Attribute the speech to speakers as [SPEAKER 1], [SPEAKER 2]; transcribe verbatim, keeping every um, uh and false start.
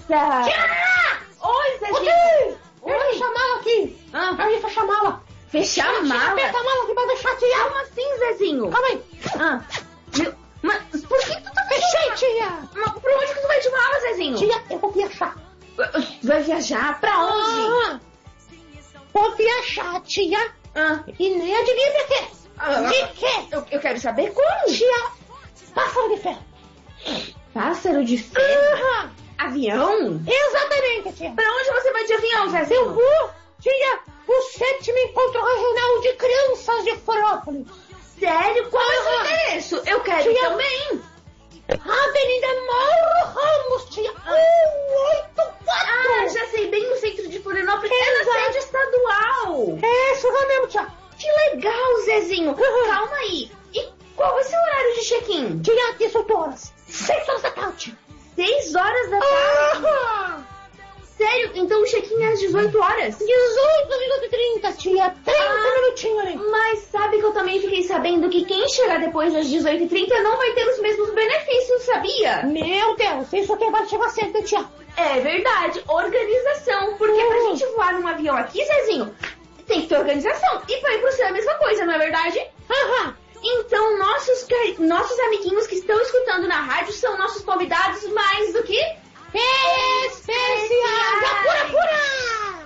[SPEAKER 1] Nossa!
[SPEAKER 2] Tia!
[SPEAKER 1] Oi, Zezinho!
[SPEAKER 2] Oi!
[SPEAKER 1] Oi!
[SPEAKER 2] Eu vou chamá-la aqui!
[SPEAKER 1] Ah.
[SPEAKER 2] Eu ia fechar a mala!
[SPEAKER 1] Fechar a mala?
[SPEAKER 2] Aperta a mala aqui pra deixar, tia!
[SPEAKER 1] Como assim, Zezinho?
[SPEAKER 2] Calma aí!
[SPEAKER 1] Ah, meu, mas por que tu tá
[SPEAKER 2] Fechei,
[SPEAKER 1] fechando?
[SPEAKER 2] tia!
[SPEAKER 1] Mas por onde que tu vai de mala, Zezinho?
[SPEAKER 2] Tia, eu vou viajar!
[SPEAKER 1] Vai viajar? Pra onde?
[SPEAKER 2] Ah, vou viajar, tia!
[SPEAKER 1] Ah,
[SPEAKER 2] E nem adivinha pra quê?
[SPEAKER 1] ah,
[SPEAKER 2] De quê?
[SPEAKER 1] eu, eu quero saber como.
[SPEAKER 2] Tia, pássaro de ferro!
[SPEAKER 1] Pássaro de ferro?
[SPEAKER 2] Aham.
[SPEAKER 1] Avião?
[SPEAKER 2] Exatamente, tia!
[SPEAKER 1] Pra onde você vai de avião, Zezinho?
[SPEAKER 2] Eu vou, tia, o sétimo encontro regional de crianças de Florianópolis!
[SPEAKER 1] Sério? Qual é o seu
[SPEAKER 2] Aham.
[SPEAKER 1] endereço? Eu quero
[SPEAKER 2] Tia.
[SPEAKER 1] também.
[SPEAKER 2] Avenida Mauro Ramos, tia, um oito quatro!
[SPEAKER 1] Ah, já sei, bem no centro de Florianópolis. É na
[SPEAKER 2] Exato.
[SPEAKER 1] sede estadual.
[SPEAKER 2] É isso lá mesmo, tia!
[SPEAKER 1] Que legal, Zezinho.
[SPEAKER 2] Uhum.
[SPEAKER 1] Calma aí. E qual vai ser o horário de check-in?
[SPEAKER 2] Tia, dezoito horas! seis horas da tarde!
[SPEAKER 1] Seis horas da tarde?
[SPEAKER 2] Aham.
[SPEAKER 1] Sério? Então o check-in é às dezoito horas?
[SPEAKER 2] dezoito, dezoito e trinta, tia! trinta
[SPEAKER 1] Ah.
[SPEAKER 2] minutinhos ali!
[SPEAKER 1] Mas sabe que eu também fiquei sabendo que quem chegar depois das dezoito e trinta não vai ter os mesmos benefícios, sabia?
[SPEAKER 2] Meu Deus, isso aqui vai chegar cedo, tia!
[SPEAKER 1] É verdade, organização. Porque pra
[SPEAKER 2] Uhum.
[SPEAKER 1] gente voar num avião aqui, Zezinho, tem que ter organização. E pra ir pro céu é a mesma coisa, não é verdade?
[SPEAKER 2] Aham!
[SPEAKER 1] Então, nossos, cari- nossos amiguinhos que estão escutando na rádio são nossos convidados mais do que...
[SPEAKER 2] Especiais! Apura, apura!